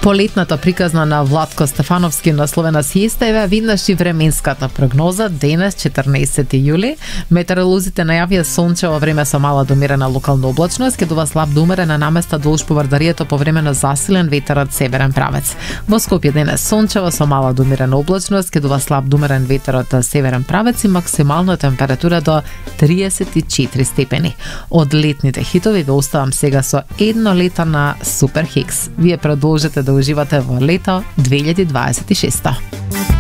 Полетната приказна на Владко Стефановски насловена сиеста е виднаш и временската прогноза. Денес, 14 јули, метеоролозите најавија сончево време со мала до умерена локална облачност, ќе дува слаб до умерена наместа долж поврдарието по време на засилен ветер од северен правец. Во Скопје денес сончево со мала до умерена облачност, ќе дува слаб до умерен ветер од северен правец и максимална температура до 34 степени. Од летните хитови ве оставам сега со едно лето на Супер Хикс. Вие продолжете да уживате во лето 2026.